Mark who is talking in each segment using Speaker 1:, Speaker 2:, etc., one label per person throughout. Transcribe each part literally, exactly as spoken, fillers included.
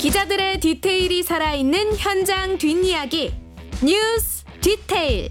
Speaker 1: 기자들의 디테일이 살아있는 현장 뒷이야기 뉴스 디테일.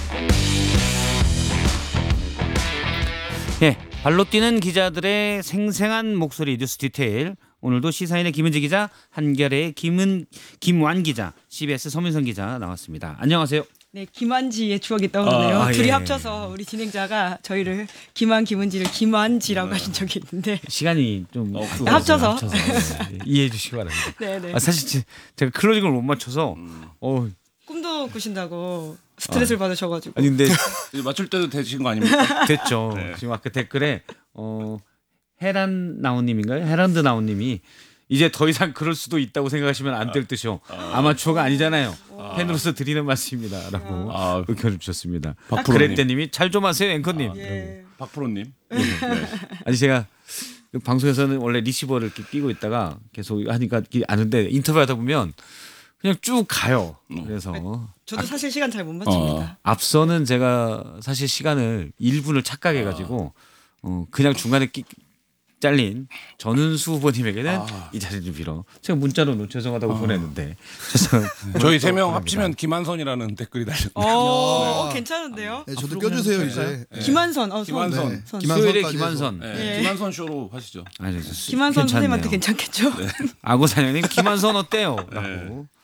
Speaker 2: 예, 발로 뛰는 기자들의 생생한 목소리 뉴스 디테일. 오늘도 시사인의 김은지 기자, 한겨레의 김은 김완 기자, 씨비에스 서민선 기자 나왔습니다. 안녕하세요.
Speaker 3: 네, 김완지의 추억이 떠오르네요.
Speaker 2: 아,
Speaker 3: 둘이
Speaker 2: 예.
Speaker 3: 합쳐서 우리 진행자가 저희를 김완, 김은지를 김완지라고 하신 적이 있는데
Speaker 2: 시간이 좀
Speaker 4: 어,
Speaker 2: 네,
Speaker 3: 합쳐서.
Speaker 2: 합쳐서 예, 이해해 주시기 바랍니다.
Speaker 3: 네, 네.
Speaker 2: 아, 사실 제- 제가 클로징을 못 맞춰서 어
Speaker 3: 꿈도 꾸신다고 스트레스를 받으셔가지고.
Speaker 2: 아니 근데
Speaker 4: 맞출 때도 되신 거 아닙니까?
Speaker 2: 됐죠.
Speaker 4: 네.
Speaker 2: 지금 아까 댓글에 어 헤란 나우님인가요? 헤란드 나우님이 이제 더 이상 그럴 수도 있다고 생각하시면 안 될 듯이요. 아마추어가 아니잖아요. 팬으로서 드리는 말씀입니다라고
Speaker 4: 아.
Speaker 2: 의견을 주셨습니다.
Speaker 4: 박프로님.
Speaker 2: 그랬대님이 잘 좀 하세요 앵커님.
Speaker 3: 예.
Speaker 4: 박프로님.
Speaker 2: 아니 제가 그 방송에서는 원래 리시버를 이렇게 끼고 있다가 계속 하니까 이게 아는데 인터뷰하다 보면 그냥 쭉 가요. 그래서
Speaker 3: 저도 사실 시간 잘 못 맞춥니다.
Speaker 4: 어.
Speaker 2: 앞서는 제가 사실 시간을 일 분을 착각해가지고 어, 그냥 중간에 끼, 잘린 전은수 후보님에게는 이 자리를 빌어 제가 문자로 죄송하다고 보냈는데 죄송.
Speaker 4: 저희 세 명 합치면 김한선이라는 댓글이 달렸네요.
Speaker 3: 어, 어, 괜찮은데요?
Speaker 5: 네, 저도 껴주세요 이제.
Speaker 3: 김한선, 어,
Speaker 4: 김한선.
Speaker 3: 선.
Speaker 5: 네.
Speaker 3: 선.
Speaker 5: 김한-
Speaker 2: 수요일에
Speaker 5: 김한선까지
Speaker 2: 김한선.
Speaker 4: 네,
Speaker 3: 네.
Speaker 4: 김한선 쇼로 하시죠.
Speaker 2: 아니,
Speaker 3: 김한선
Speaker 2: 괜찮네요.
Speaker 3: 선생님한테 괜찮겠죠?
Speaker 2: 아고 사장님 김한선 어때요? 라고